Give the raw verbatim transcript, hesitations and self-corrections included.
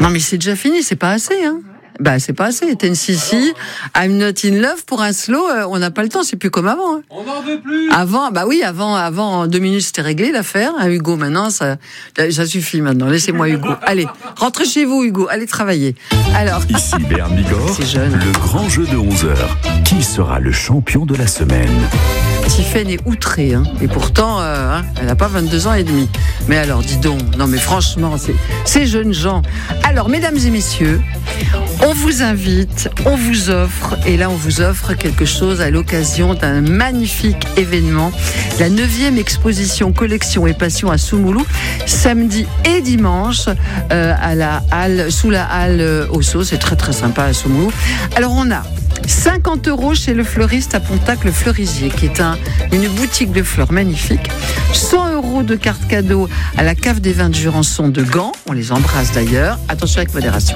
Non, mais c'est déjà fini, c'est pas assez, hein. Bah, c'est pas assez. Ten C C, I'm not in love pour un slow, euh, on n'a pas le temps, c'est plus comme avant. Hein. On n'en veut plus. Avant, bah oui, avant, avant, en deux minutes, c'était réglé l'affaire. Hein, Hugo, maintenant, ça, ça suffit maintenant. Laissez-moi Hugo. Allez, rentrez chez vous, Hugo. Allez travailler. Alors. Ici Béarn Bigorre. C'est jeune. Le grand jeu de onze heures. Qui sera le champion de la semaine? Tiffaine est outrée, hein. Et pourtant, euh, hein, elle n'a pas vingt-deux ans et demi. Mais alors, dis donc, non mais franchement, c'est, ces jeunes gens. Alors, mesdames et messieurs, on vous invite, on vous offre, et là on vous offre quelque chose à l'occasion d'un magnifique événement, la neuvième exposition Collection et Passion à Soumoulou, samedi et dimanche, euh, à la halle, sous la halle euh, Osso, c'est très très sympa à Soumoulou. Alors on a cinquante euros chez le fleuriste à Pontac, le Fleurisier, qui est un, une boutique de fleurs magnifique. cent euros de carte cadeau à la cave des vins de Jurançon de Gand. On les embrasse d'ailleurs. Attention avec modération.